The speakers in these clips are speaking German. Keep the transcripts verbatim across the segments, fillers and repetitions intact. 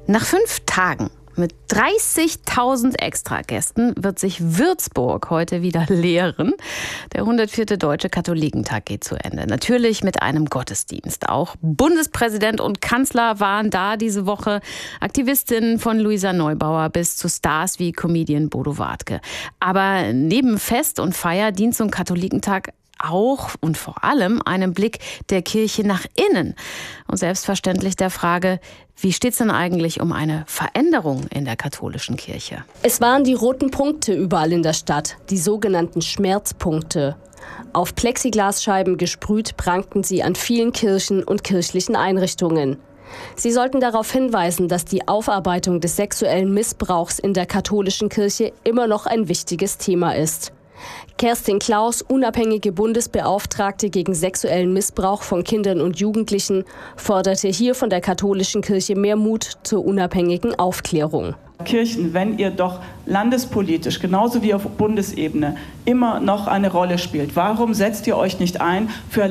Nach fünf Tagen mit dreißigtausend Extragästen wird sich Würzburg heute wieder leeren. Der hundertvierte Deutsche Katholikentag geht zu Ende. Natürlich mit einem Gottesdienst. Auch Bundespräsident und Kanzler waren da diese Woche. Aktivistinnen von Luisa Neubauer bis zu Stars wie Comedian Bodo Wartke. Aber neben Fest und Feier dient so ein Katholikentag auch und vor allem einem Blick der Kirche nach innen. Und selbstverständlich der Frage, wie steht es denn eigentlich um eine Veränderung in der katholischen Kirche? Es waren die roten Punkte überall in der Stadt, die sogenannten Schmerzpunkte. Auf Plexiglasscheiben gesprüht prangten sie an vielen Kirchen und kirchlichen Einrichtungen. Sie sollten darauf hinweisen, dass die Aufarbeitung des sexuellen Missbrauchs in der katholischen Kirche immer noch ein wichtiges Thema ist. Kerstin Klaus, unabhängige Bundesbeauftragte gegen sexuellen Missbrauch von Kindern und Jugendlichen, forderte hier von der katholischen Kirche mehr Mut zur unabhängigen Aufklärung. Kirchen, wenn ihr doch landespolitisch, genauso wie auf Bundesebene, immer noch eine Rolle spielt, warum setzt ihr euch nicht ein für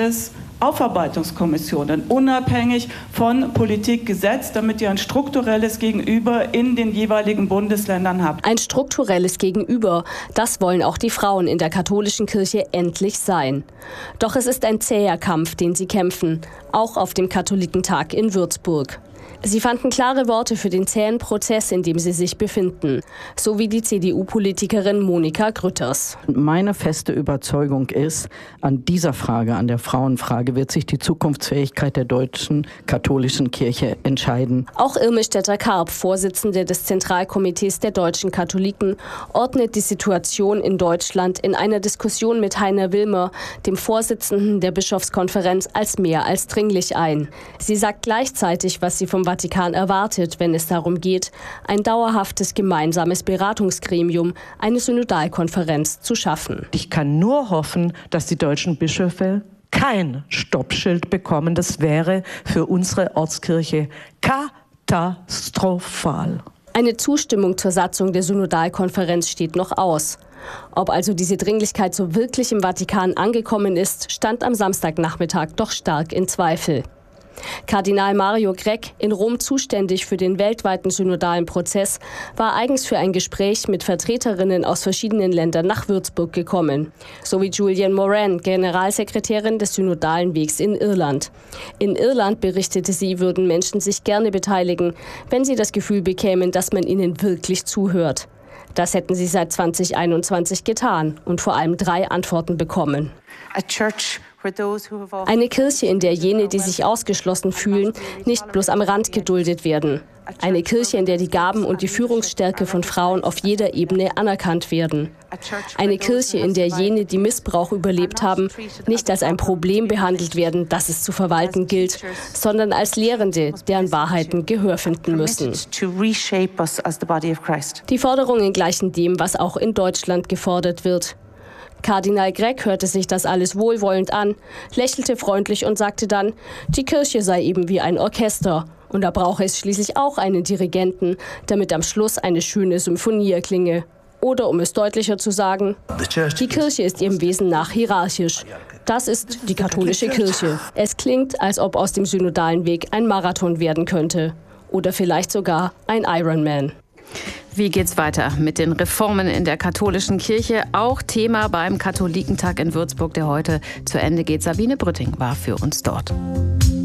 Landesaufarbeitungskommissionen, unabhängig von Politik, Gesetz, damit ihr ein strukturelles Gegenüber in den jeweiligen Bundesländern habt? Ein strukturelles Gegenüber, das wollen auch die Frauen in der katholischen Kirche endlich sein. Doch es ist ein zäher Kampf, den sie kämpfen, auch auf dem Katholikentag in Würzburg. Sie fanden klare Worte für den zähen Prozess, in dem sie sich befinden, so wie die C D U-Politikerin Monika Grütters. Meine feste Überzeugung ist, an dieser Frage, an der Frauenfrage, wird sich die Zukunftsfähigkeit der deutschen katholischen Kirche entscheiden. Auch Irme Stetter-Karp, Vorsitzende des Zentralkomitees der deutschen Katholiken, ordnet die Situation in Deutschland in einer Diskussion mit Heiner Wilmer, dem Vorsitzenden der Bischofskonferenz, als mehr als dringlich ein. Sie sagt gleichzeitig, was sie vom Vatikan erwartet, wenn es darum geht, ein dauerhaftes gemeinsames Beratungsgremium, eine Synodalkonferenz zu schaffen. Ich kann nur hoffen, dass die deutschen Bischöfe kein Stoppschild bekommen. Das wäre für unsere Ortskirche katastrophal. Eine Zustimmung zur Satzung der Synodalkonferenz steht noch aus. Ob also diese Dringlichkeit so wirklich im Vatikan angekommen ist, stand am Samstagnachmittag doch stark in Zweifel. Kardinal Mario Grech, in Rom zuständig für den weltweiten synodalen Prozess, war eigens für ein Gespräch mit Vertreterinnen aus verschiedenen Ländern nach Würzburg gekommen. Sowie Julian Moran, Generalsekretärin des Synodalen Wegs in Irland. In Irland, berichtete sie, würden Menschen sich gerne beteiligen, wenn sie das Gefühl bekämen, dass man ihnen wirklich zuhört. Das hätten sie seit zwanzig einundzwanzig getan und vor allem drei Antworten bekommen. Eine Kirche, in der jene, die sich ausgeschlossen fühlen, nicht bloß am Rand geduldet werden. Eine Kirche, in der die Gaben und die Führungsstärke von Frauen auf jeder Ebene anerkannt werden. Eine Kirche, in der jene, die Missbrauch überlebt haben, nicht als ein Problem behandelt werden, das es zu verwalten gilt, sondern als Lehrende, deren Wahrheiten Gehör finden müssen. Die Forderungen gleichen dem, was auch in Deutschland gefordert wird. Kardinal Grech hörte sich das alles wohlwollend an, lächelte freundlich und sagte dann, die Kirche sei eben wie ein Orchester und da brauche es schließlich auch einen Dirigenten, damit am Schluss eine schöne Symphonie erklinge. Oder um es deutlicher zu sagen, die Kirche ist ihrem Wesen nach hierarchisch. Das ist die katholische Kirche. Es klingt, als ob aus dem synodalen Weg ein Marathon werden könnte. Oder vielleicht sogar ein Ironman. Wie geht's weiter mit den Reformen in der katholischen Kirche? Auch Thema beim Katholikentag in Würzburg, der heute zu Ende geht. Sabine Brütting war für uns dort.